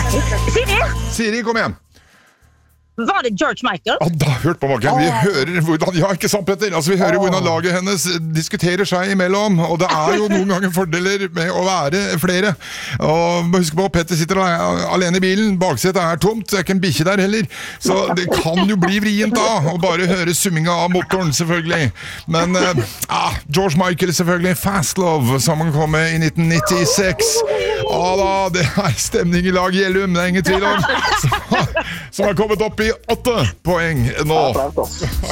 Siri, kom igjen. Var det George Michael? Ja, da hørt på maken. Vi hører hvordan, ja, ikke sant, Petter? Altså, vi hører hvordan laget hennes diskuterer seg imellom, og det jo noen ganger fordeler med å være flere. Og husk på, Petter sitter alene i bilen, baksetet tomt, det ikke en bikkje der heller, så det kan jo bli vrient da, å bare høre summinga av motoren, selvfølgelig. Men, George Michael selvfølgelig, Fast Love, som han kom med i 1996. Da, det stemning i lag Gjellum, det ingen tvil om. Som har kommet opp i 8 poeng nå.